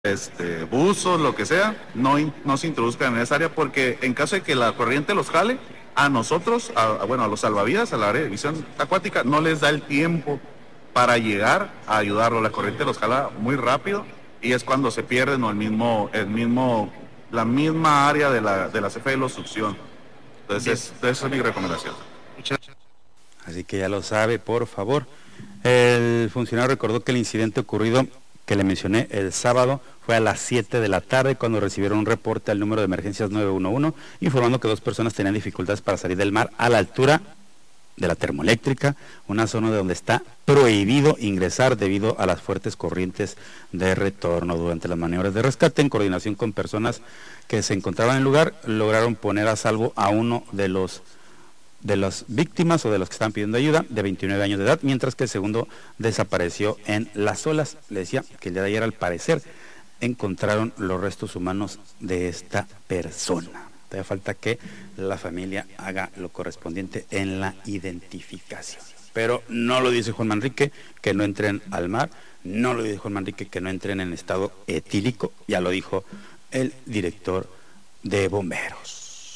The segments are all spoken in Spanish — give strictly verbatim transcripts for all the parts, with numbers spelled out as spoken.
este, buzos, lo que sea, no, in- no se introduzcan en esa área porque en caso de que la corriente los jale, a nosotros, a, a- bueno, a los salvavidas, a la área de visión acuática, no les da el tiempo para llegar a ayudarlo. La corriente los jala muy rápido y es cuando se pierden o el mismo, el mismo, la misma área de la, de la C F E los succiona. Entonces, es- esa es mi recomendación. Así que ya lo sabe, por favor. El funcionario recordó que el incidente ocurrido que le mencioné el sábado fue a las siete de la tarde cuando recibieron un reporte al número de emergencias nueve uno uno informando que dos personas tenían dificultades para salir del mar a la altura de la termoeléctrica, una zona de donde está prohibido ingresar debido a las fuertes corrientes de retorno. Durante las maniobras de rescate, en coordinación con personas que se encontraban en el lugar, lograron poner a salvo a uno de los de las víctimas o de los que estaban pidiendo ayuda, de veintinueve años de edad, mientras que el segundo desapareció en las olas. Le decía que el día de ayer, al parecer, encontraron los restos humanos de esta persona. Todavía falta que la familia haga lo correspondiente en la identificación. Pero no lo dice Juan Manrique, que no entren al mar, no lo dice Juan Manrique, que no entren en estado etílico, ya lo dijo el director de bomberos.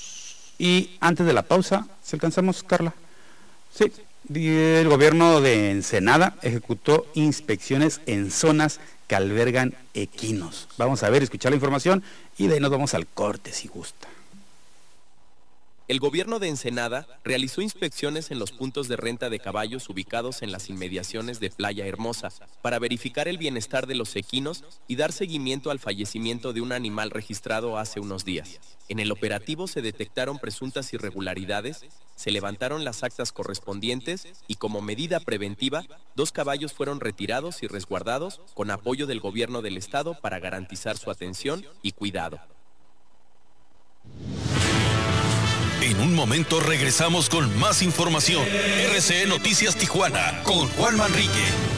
Y antes de la pausa, ¿si alcanzamos, Carla? Sí, el gobierno de Ensenada ejecutó inspecciones en zonas que albergan equinos. Vamos a ver, escuchar la información y de ahí nos vamos al corte si gusta. El gobierno de Ensenada realizó inspecciones en los puntos de renta de caballos ubicados en las inmediaciones de Playa Hermosa para verificar el bienestar de los equinos y dar seguimiento al fallecimiento de un animal registrado hace unos días. En el operativo se detectaron presuntas irregularidades, se levantaron las actas correspondientes y como medida preventiva, dos caballos fueron retirados y resguardados con apoyo del gobierno del estado para garantizar su atención y cuidado. En un momento regresamos con más información. R C E Noticias Tijuana con Juan Manrique.